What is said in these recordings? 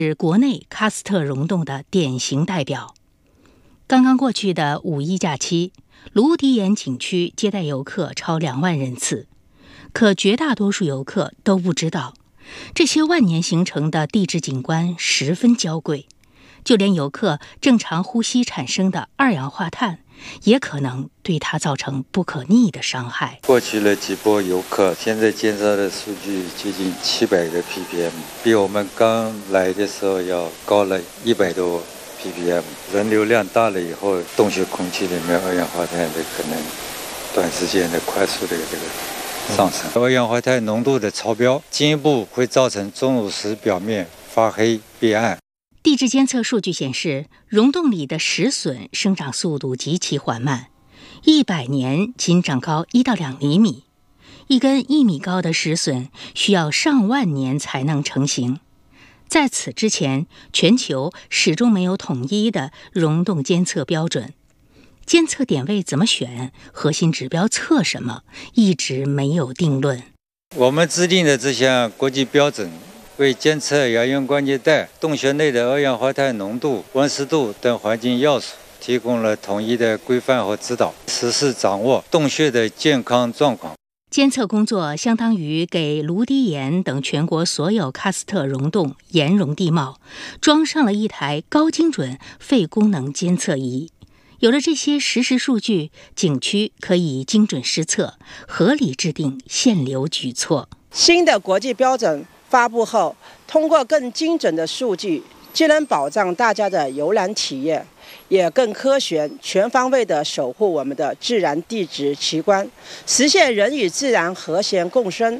是国内喀斯特溶洞的典型代表。刚刚过去的五一假期，卢迪岩景区接待游客超2万人次，可绝大多数游客都不知道，这些万年形成的地质景观十分娇贵，就连游客正常呼吸产生的二氧化碳，也可能对它造成不可逆的伤害。 过去了几波游客，现在监测的数据接近700个 ppm， 比我们刚来的时候要高了100多 ppm。人流量大了以后，洞穴空气里面二氧化碳的可能短时间的快速的这个上升，二氧化碳浓度的超标，进一步会造成钟乳石表面发黑变暗。 地质监测数据显示，溶洞里的石笋生长速度极其缓慢，100年仅长高1到2厘米。一根1米高的石笋需要上万年才能成型。在此之前，全球始终没有统一的溶洞监测标准，监测点位怎么选，核心指标测什么，一直没有定论。 我们制定的这项国际标准，为监测亚源关节带洞穴内的二氧化碳浓度、温湿度等环境要素提供了统一的规范和指导，实时掌握洞穴的健康状况。 监测工作相当于给卢迪岩等全国所有喀斯特溶洞岩溶地貌装上了一台高精准肺功能监测仪。有了这些实时数据，景区可以精准施策，合理制定限流举措。 新的国际标准发布后，通过更精准的数据，既能保障大家的游览体验，也更科学、全方位地守护我们的自然地质奇观，实现人与自然和谐共生。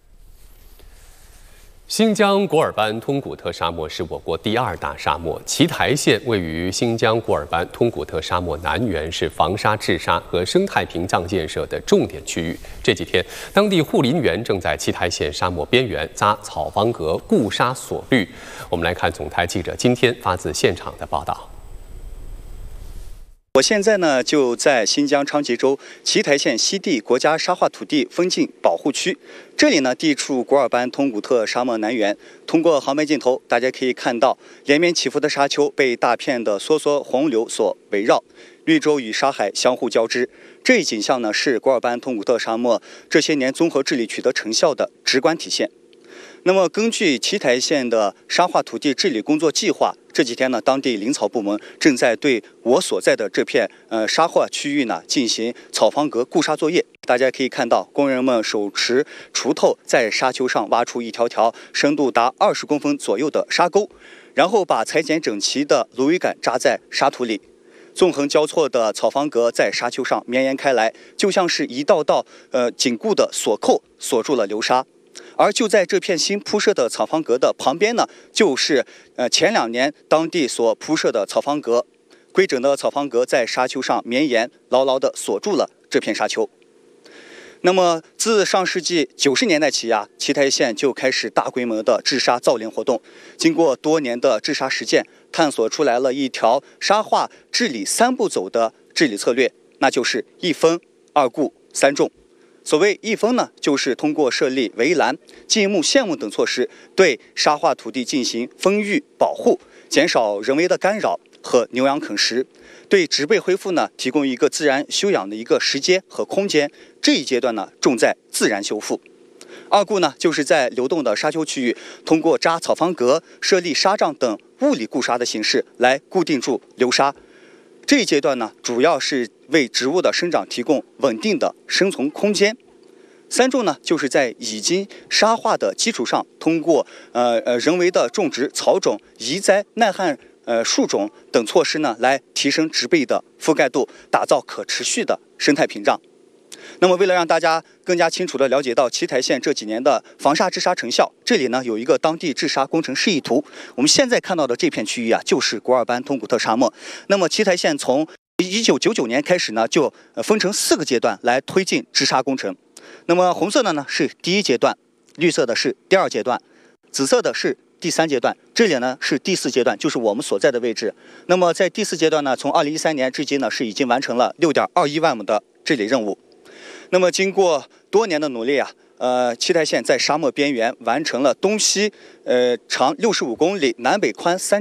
新疆果尔班通古特沙漠是我国第2大沙漠，奇台县位于新疆果尔班通古特沙漠南缘，是防沙治沙和生态屏障建设的重点区域。这几天，当地护林员正在奇台县沙漠边缘扎草房格固沙锁绿。我们来看总台记者今天发自现场的报道。 我现在呢就在新疆昌吉州奇台县西地国家沙化土地风景保护区，这里呢地处果尔班通古特沙漠南缘。通过航拍镜头，大家可以看到连绵起伏的沙丘被大片的梭梭洪流所围绕，绿洲与沙海相互交织。这一景象呢是果尔班通古特沙漠这些年综合治理取得成效的直观体现。那么根据奇台县的沙化土地治理工作计划，这几天呢，当地林草部门正在对我所在的这片沙化区域呢进行草房格固沙作业。大家可以看到，工人们手持锄头在沙丘上挖出一条条深度达20公分左右的沙沟，然后把裁剪整齐的芦苇杆扎在沙土里。纵横交错的草房格在沙丘上绵延开来，就像是一道道紧固的锁扣，锁住了流沙。而就在这片新铺设的草房格的旁边呢，就是前2年当地所铺设的草房格。规整的草房格在沙丘上绵延，牢牢地锁住了这片沙丘。那么自上世纪90年代起啊，奇台县就开始大规模的治沙造林活动。经过多年的治沙实践，探索出来了一条沙化治理3步走的治理策略，那就是1封、2固、3种。所谓1封呢，就是通过设立围栏、禁牧、限牧等措施，对沙化土地进行封育保护，减少人为的干扰和牛羊啃食，对植被恢复呢提供一个自然休养的一个时间和空间。这一阶段呢，重在自然修复。2固呢，就是在流动的沙丘区域，通过扎草房格、设立沙障等物理固沙的形式来固定住流沙。这一阶段呢，主要是为植物的生长提供稳定的生存空间。3种呢，就是在已经沙化的基础上，通过人为的种植草种、移栽耐旱树种等措施呢，来提升植被的覆盖度，打造可持续的生态屏障。那么为了让大家更加清楚地了解到奇台县这几年的防沙治沙成效，这里呢有一个当地治沙工程示意图。我们现在看到的这片区域啊，就是果尔班通古特沙漠。那么奇台县从1999年开始呢，就分成4个阶段来推进治沙工程。那么红色的呢是第1阶段，绿色的是第2阶段，紫色的是第3阶段，这里呢是第4阶段，就是我们所在的位置。那么在第4阶段呢，从2013年至今呢，是已经完成了6.21万亩的治理任务。那么经过多年的努力啊， 七台线在沙漠边缘完成了东西长65公里，南北宽3